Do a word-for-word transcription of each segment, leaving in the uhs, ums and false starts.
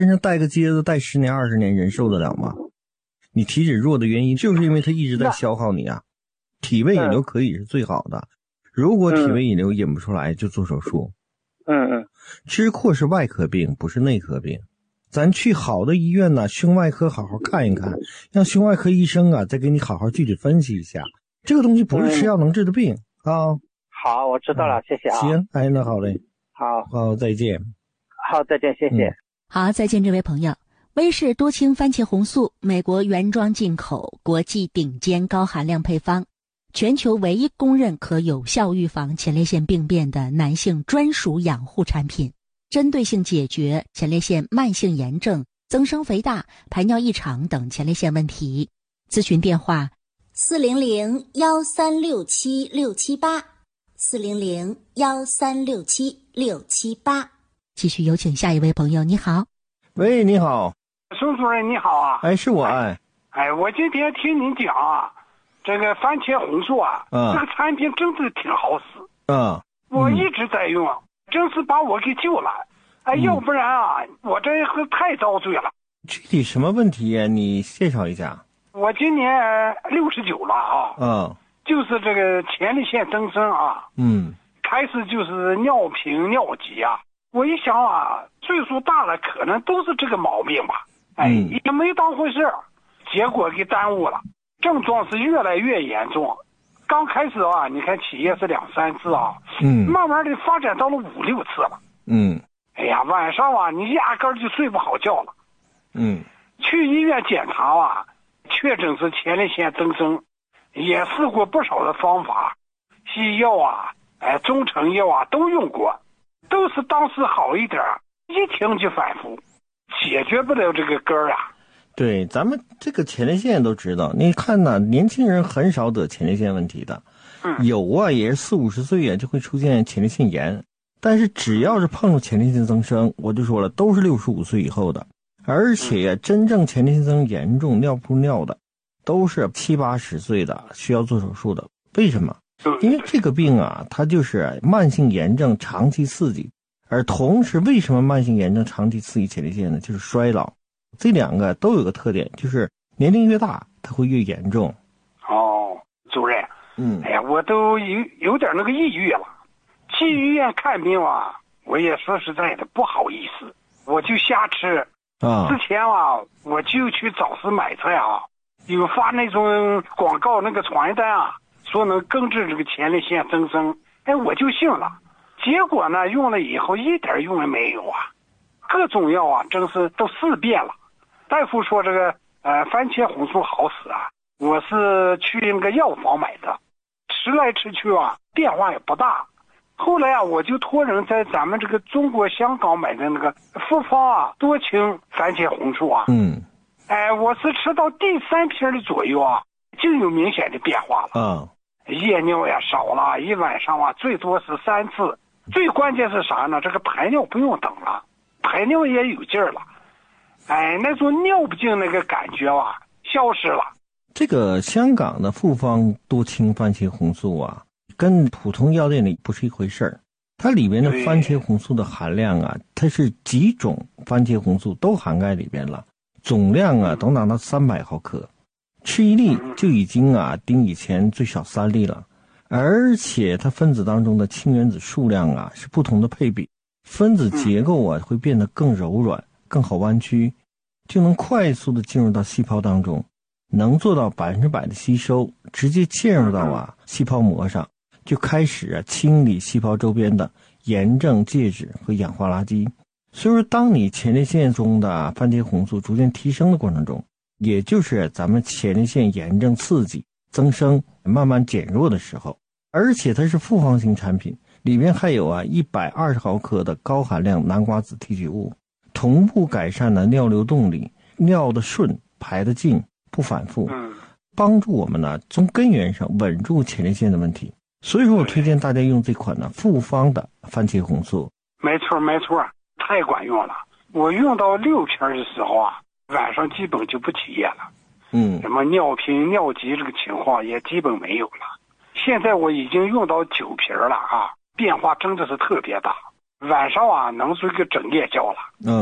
身上带个疖子带十年二十年，人受得了吗？你体脂弱的原因就是因为它一直在消耗你啊。体位引流可以是最好的，如果体位引流引不出来，就做手术。 嗯嗯， 支扩是外科病，不是内科病。咱去好的医院呢，胸外科好好看一看，让胸外科医生啊再给你好好具体分析一下。这个东西不是吃药能治的病、嗯、啊。 好，我知道了，嗯、谢谢啊。 行，哎，那好嘞。 好， 好，再见。 好，再见，谢谢。 嗯、 好，再见，这位朋友。威氏多氢番茄红素，美国原装进口，国际顶尖高含量配方，全球唯一公认可有效预防前列腺病变的男性专属养护产品，针对性解决前列腺慢性炎症、增生肥大、排尿异常等前列腺问题。咨询电话四零零幺三六七六七八，四零零幺三六七六七八。 继续有请下一位朋友，你好。 喂，你好。 孙主任你好啊。 哎，是我哎。 哎，我今天听您讲啊，这个番茄红素啊， 嗯、 这个产品真的挺好使。 嗯。 我一直在用，嗯、真是把我给救了。哎， 嗯、 要不然啊，我这是太遭罪了。 具体什么问题呀？你介绍一下。 我今年六十九了啊。 嗯。 就是这个前列腺增生啊。 嗯。 开始就是尿频尿急啊。我一想啊，岁数大了，可能都是这个毛病吧。哎， 嗯、 也没当回事，结果给耽误了，症状是越来越严重。刚开始啊，你看起夜是两三次啊， 嗯， 慢慢的发展到了五六次了。 嗯， 哎呀，晚上啊，你压根儿就睡不好觉了。 嗯， 去医院检查啊，确诊是前列腺增生，也试过不少的方法，西药啊，哎，中成药啊都用过。都是当时好一点，一听就反复，解决不了这个根儿啊。 对，咱们这个前列腺都知道，你看呢，年轻人很少得前列腺问题的， 嗯、 有啊，也是四五十岁啊就会出现前列腺炎，但是只要是碰到前列腺增生，我就说了，都是六十五岁以后的，而且呀、啊，真正前列腺增生严重尿不出尿的，都是七八十岁的，需要做手术的。为什么？因为这个病啊，它就是慢性炎症长期刺激，而同时为什么慢性炎症长期刺激前列腺呢？就是衰老，这两个都有个特点，就是年龄越大它会越严重。 哦，主任， 嗯， 哎呀，我都有有点那个抑郁了，去医院看病啊，我也说实在的不好意思，我就瞎吃啊。 之前啊，我就去早市买菜啊，有发那种广告那个传单啊。说能根治这个前列腺增生，哎，我就信了。结果呢，用了以后一点用也没有啊，各种药啊，真是都试遍了。大夫说这个呃番茄红素好使啊，我是去那个药房买的，吃来吃去啊，变化也不大。后来啊，我就托人在咱们这个中国香港买的那个复方啊多氢番茄红素啊， 嗯， 哎，我是吃到第三瓶的左右啊，就有明显的变化了。 啊。 夜尿也少了，一晚上啊最多是三次。最关键是啥呢？这个排尿不用等了，排尿也有劲儿了。哎，那种尿不尽那个感觉啊消失了。 这个香港的复方多氢番茄红素啊，跟普通药店里不是一回事儿。它里边的番茄红素的含量啊，它是几种番茄红素都涵盖里边了，总量啊都达到三百毫克。吃一粒就已经啊顶以前最少三粒了，而且它分子当中的氢原子数量啊是不同的配比，分子结构啊会变得更柔软，更好弯曲，就能快速的进入到细胞当中，能做到百分之百的吸收，直接嵌入到啊细胞膜上，就开始啊清理细胞周边的炎症介质和氧化垃圾。所以说，当你前列腺中的番茄红素逐渐提升的过程中，也就是咱们前列腺炎症刺激增生慢慢减弱的时候，而且它是复方型产品，里面还有啊一百二十毫克的高含量南瓜子提取物，同步改善了尿流动力，尿的顺，排的净，不反复，帮助我们呢从根源上稳住前列腺的问题。所以说我推荐大家用这款呢复方的番茄红素。 没错没错，太管用了。我用到六瓶的时候啊，晚上基本就不起夜了， 嗯， 什么尿频尿急这个情况也基本没有了。现在我已经用到九瓶了啊，变化真的是特别大。晚上啊能睡个整夜觉了。 嗯，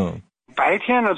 白天呢